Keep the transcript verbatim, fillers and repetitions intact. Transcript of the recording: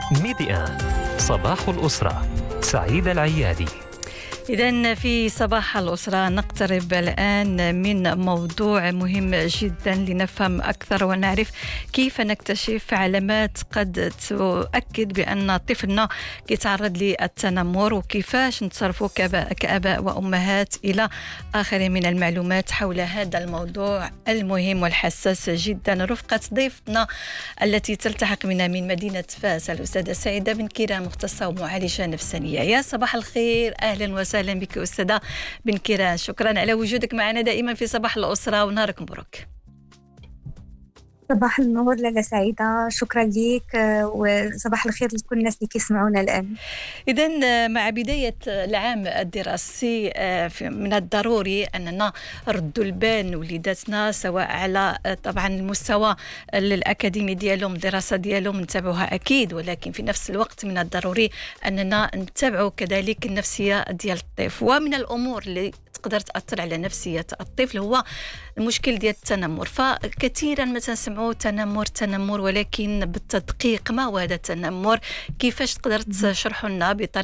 ميديان صباح الأسرة، سعيد العيادي. إذن في صباح الأسرة نقترب الآن من موضوع مهم جدا لنفهم أكثر ونعرف كيف نكتشف علامات قد تؤكد بأن طفلنا يتعرض للتنمر، وكيفاش نتصرفوا كآباء وأمهات إلى آخر من المعلومات حول هذا الموضوع المهم والحساس جدا، رفقة ضيفتنا التي تلتحق بنا من مدينة فاس الأستاذة سعيدة بن كيران، مختصة ومعالجة نفسانية. يا صباح الخير، أهلا وسهلا أهلا بك أستاذة بن كيران، شكرا على وجودك معنا دائما في صباح الأسرة ونهارك مبروك. صباح النور لاله سعيدة، شكرا لك وصباح الخير لكل الناس اللي كيسمعونا الآن. إذن مع بداية العام الدراسي من الضروري أننا ردوا البال وليداتنا، سواء على طبعا المستوى الأكاديمي ديالهم، الدراسة ديالهم نتابعوها أكيد، ولكن في نفس الوقت من الضروري أننا نتابعوا كذلك النفسية ديال الطفل. ومن الأمور اللي تقدر تأثر على نفسية الطفل هو المشكل ديال التنمر. فكثيرا ما تسمعوا تنمر تنمر، ولكن بالتدقيق ما هو هذا التنمر؟ كيفاش تقدر تشرحوا لنا بطريقة